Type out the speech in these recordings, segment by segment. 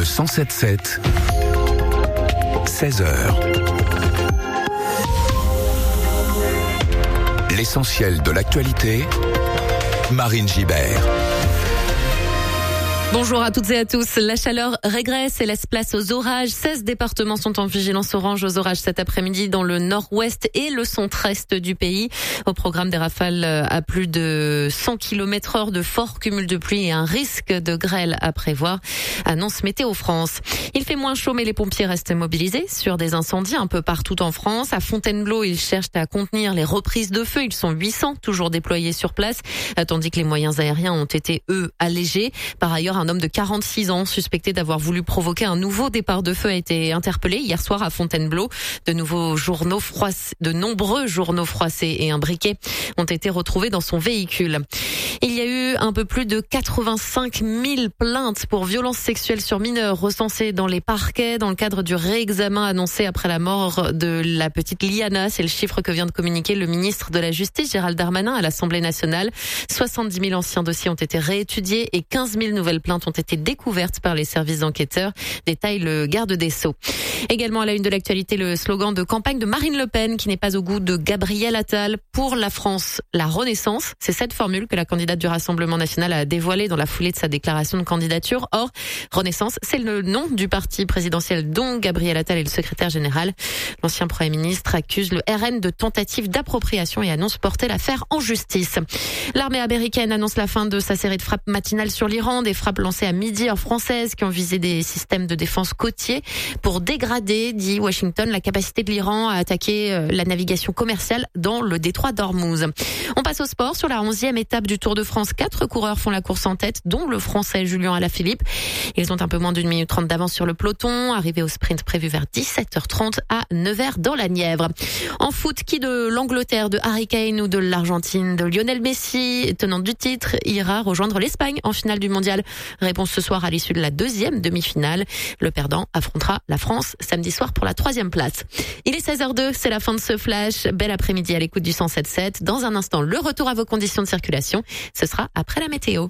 le 107.7, 16h. L'essentiel de l'actualité, Marine Gibert. Bonjour à toutes et à tous. La chaleur régresse et laisse place aux orages. 16 départements sont en vigilance orange aux orages cet après-midi dans le nord-ouest et le centre-est du pays. Au programme des rafales à plus de 100 km/h, de forts cumuls de pluie et un risque de grêle à prévoir, annonce Météo France. Il fait moins chaud mais les pompiers restent mobilisés sur des incendies un peu partout en France. À Fontainebleau, ils cherchent à contenir les reprises de feu. Ils sont 800 toujours déployés sur place, tandis que les moyens aériens ont été, eux, allégés. Par ailleurs, un homme de 46 ans suspecté d'avoir voulu provoquer un nouveau départ de feu a été interpellé hier soir à Fontainebleau. De nombreux journaux froissés et un briquet ont été retrouvés dans son véhicule. Il y a eu un peu plus de 85 000 plaintes pour violences sexuelles sur mineurs recensées dans les parquets dans le cadre du réexamen annoncé après la mort de la petite Liana. C'est le chiffre que vient de communiquer le ministre de la Justice, Gérald Darmanin, à l'Assemblée nationale. 70 000 anciens dossiers ont été réétudiés et 15 000 nouvelles plaintes ont été découvertes par les services enquêteurs, détaille le garde des Sceaux. Également à la une de l'actualité, le slogan de campagne de Marine Le Pen qui n'est pas au goût de Gabriel Attal. Pour la France, la renaissance, c'est cette formule que la candidate du Rassemblement national a dévoilée dans la foulée de sa déclaration de candidature. Or, Renaissance, c'est le nom du parti présidentiel dont Gabriel Attal est le secrétaire général. L'ancien Premier ministre accuse le RN de tentative d'appropriation et annonce porter l'affaire en justice. L'armée américaine annonce la fin de sa série de frappes matinales sur l'Iran, des frappes lancées à midi heure française qui ont visé des systèmes de défense côtiers pour dégrader, dit Washington, la capacité de l'Iran à attaquer la navigation commerciale dans le détroit d'Ormuz. On passe au sport. Sur la 11e étape du Tour de France, 4 coureurs font la course en tête, dont le Français Julien Alaphilippe. Ils ont un peu moins d'1 minute 30 d'avance sur le peloton, arrivé au sprint prévu vers 17h30 à Nevers dans la Nièvre. En foot, qui de l'Angleterre, de Harry Kane ou de l'Argentine, de Lionel Messi, tenant du titre, ira rejoindre l'Espagne en finale du mondial? Réponse ce soir à l'issue de la 2e demi-finale. Le perdant affrontera la France samedi soir pour la 3e place. Il est 16h02, c'est la fin de ce flash. Bel après-midi à l'écoute du 107.7. Dans un instant, le retour à vos conditions de circulation. Ce sera après la météo.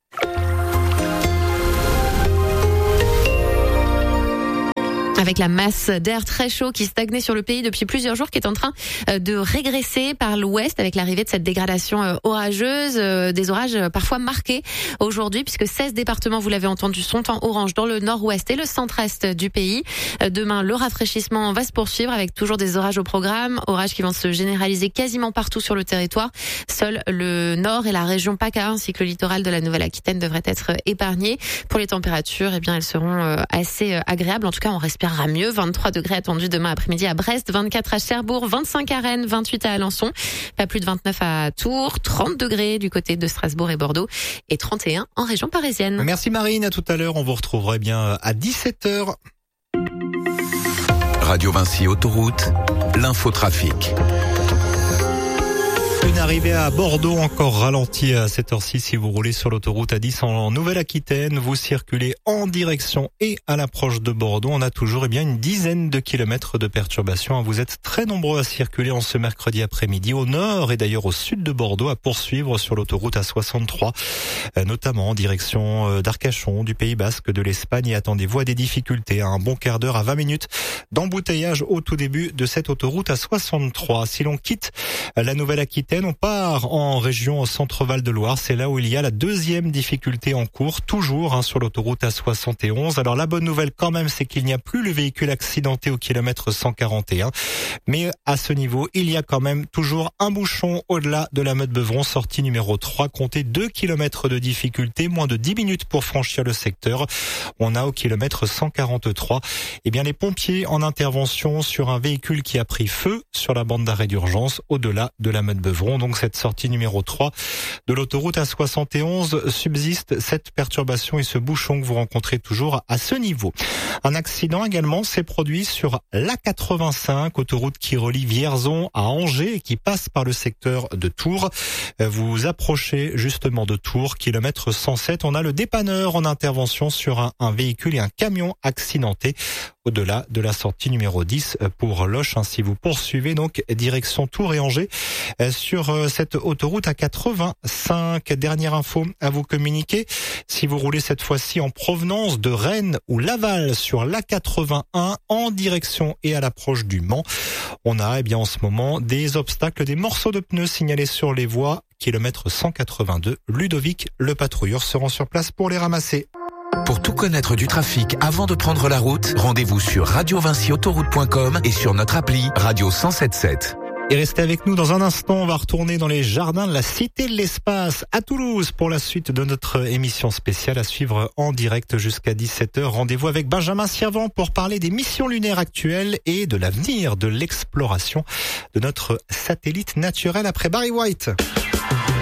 Avec la masse d'air très chaud qui stagnait sur le pays depuis plusieurs jours, qui est en train de régresser par l'ouest avec l'arrivée de cette dégradation orageuse, des orages parfois marqués aujourd'hui, puisque 16 départements, vous l'avez entendu, sont en orange dans le nord-ouest et le centre-est du pays. Demain, le rafraîchissement va se poursuivre avec toujours des orages au programme, orages qui vont se généraliser quasiment partout sur le territoire. Seul le nord et la région PACA ainsi que le littoral de la Nouvelle-Aquitaine devraient être épargnés. Pour les températures, eh bien, elles seront assez agréables. En tout cas, on respire mieux. 23 degrés attendus demain après-midi à Brest, 24 à Cherbourg, 25 à Rennes, 28 à Alençon, pas plus de 29 à Tours, 30 degrés du côté de Strasbourg et Bordeaux et 31 en région parisienne. Merci Marine, à tout à l'heure. On vous retrouverait bien à 17h. Radio Vinci Autoroute, l'infotrafic. Une arrivée à Bordeaux encore ralentie à cette heure-ci. Si vous roulez sur l'autoroute A10 en Nouvelle-Aquitaine, vous circulez en direction et à l'approche de Bordeaux. On a toujours une dizaine de kilomètres de perturbations. Vous êtes très nombreux à circuler en ce mercredi après-midi au nord et d'ailleurs au sud de Bordeaux, à poursuivre sur l'autoroute A63, notamment en direction d'Arcachon, du Pays Basque, de l'Espagne. Et attendez-vous à des difficultés, un bon quart d'heure à 20 minutes d'embouteillage au tout début de cette autoroute A63. Si l'on quitte la Nouvelle-Aquitaine, on part en région Centre-Val de Loire. C'est là où il y a la 2e difficulté en cours, toujours sur l'autoroute A71. Alors la bonne nouvelle quand même, c'est qu'il n'y a plus le véhicule accidenté au kilomètre 141. Mais à ce niveau, il y a quand même toujours un bouchon au-delà de la Meute-Beuvron, sortie numéro 3. Comptez 2 kilomètres de difficulté, moins de 10 minutes pour franchir le secteur. On a au kilomètre 143, les pompiers en intervention sur un véhicule qui a pris feu sur la bande d'arrêt d'urgence au-delà de la Meute-Beuvron. Donc cette sortie numéro 3 de l'autoroute A71 subsiste cette perturbation et ce bouchon que vous rencontrez toujours à ce niveau. Un accident également s'est produit sur l'A85, autoroute qui relie Vierzon à Angers et qui passe par le secteur de Tours. Vous approchez justement de Tours, kilomètre 107. On a le dépanneur en intervention sur un véhicule et un camion accidenté au-delà de la sortie numéro 10 pour Loches. Si vous poursuivez donc direction Tours et Angers sur cette autoroute à 85. Dernière info à vous communiquer. Si vous roulez cette fois-ci en provenance de Rennes ou Laval sur l'A81 en direction et à l'approche du Mans, on a en ce moment des obstacles, des morceaux de pneus signalés sur les voies. Kilomètre 182, Ludovic, le patrouilleur, se rend sur place pour les ramasser. Pour tout connaître du trafic avant de prendre la route, rendez-vous sur radiovincyautoroute.com et sur notre appli Radio 107.7. Et restez avec nous dans un instant, on va retourner dans les jardins de la Cité de l'Espace à Toulouse pour la suite de notre émission spéciale à suivre en direct jusqu'à 17h. Rendez-vous avec Benjamin Siervant pour parler des missions lunaires actuelles et de l'avenir de l'exploration de notre satellite naturel après Barry White.